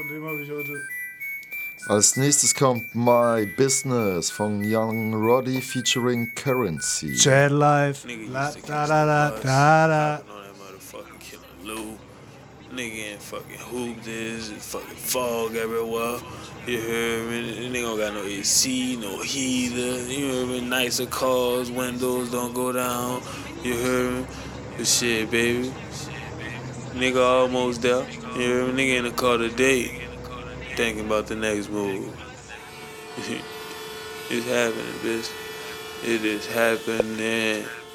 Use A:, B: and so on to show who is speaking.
A: von dem habe ich heute.
B: Als nächstes kommt My Business von Young Roddy featuring Currency.
A: Chat Life. La da da da da da.
C: Nigga ain't fucking hoop this, fucking fog everywhere. You heard me? Nigga don't got no AC, no heater. You heard me? Nicer cars, windows don't go down. You heard me? But shit, baby. Nigga almost there. You heard me? Nigga in the car today, thinking about the next move. It's happening, bitch. It is happening.